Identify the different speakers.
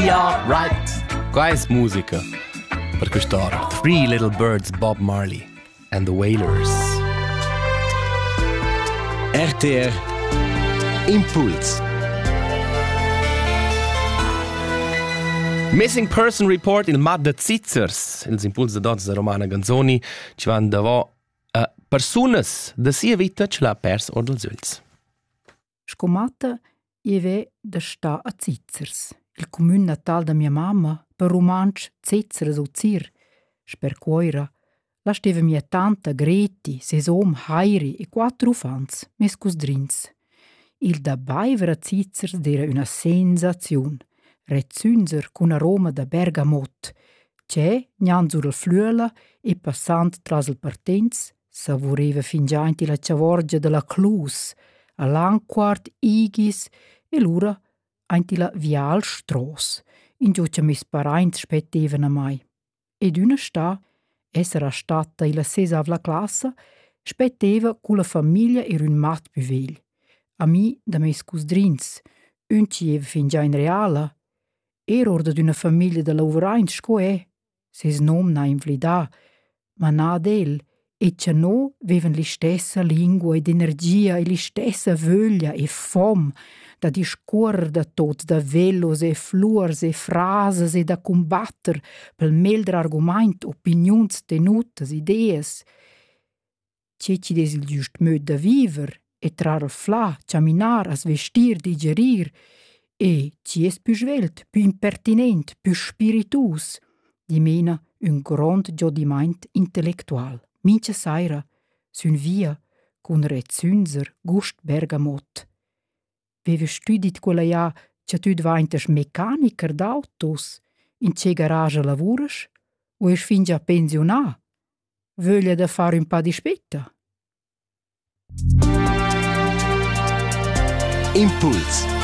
Speaker 1: be alright.
Speaker 2: Qua è musica per quest'ora. Three Little Birds, Bob Marley and the Wailers.
Speaker 3: RTR Impuls.
Speaker 2: Missing Person Report il mat de Zizzers. Ils impuls de dots de Romana Ganzoni ci van davò personas de sia vita ce l'ha pers o dels öls.
Speaker 4: Scomata ieve da sta a Zizzers, il comune natal da mia mamma, per romansch Zizzers o Zir. Sper cuoira, la steve mia tanta Greti, sesom, Heiri e 4 ufans, mes cusdrins. Il da baiver a Zizzers d'era una sensaziun. Rezünser cun aroma da bergamot, c'è, gnanzur il fluela e passant tras il partenz, savureva fin già inti la ciavorgia della Clus, a l'anquart igis e l'ura inti la vial stros, in giù c'è mis paraint spetteven a mai. Ed una sta, essera stata illa sesa av la classa, spetteva cu la famiglia er un mat buvegl. A mi da mes cusdrins, un cieva fin già in reala, orda d'una famiglia de laurains sco è, ses nom na invlida, ma na d'el, e che no vevan li stessa lingua ed energia e li stessa vöglia e fom da discorrer da tot, da velos e fluors e frases e da combatter pel meldre argument, opinions, tenutas, ideas. C'è ci des il giust möd da viver e trar il fla, caminar, as vestir, digerir, e ci es più svelt, più impertinent, più spiritus, di mena un grand giodiment intellectual. Mincha saira, sun via, cun rezünser, gust bergamot. Veve studit quella ja, c'è tu dvaintas mecaniker d'autos, in c'è garage lavuras, o es fin già pensionà? Vöglia da fare un pa di spetta?
Speaker 3: Impuls.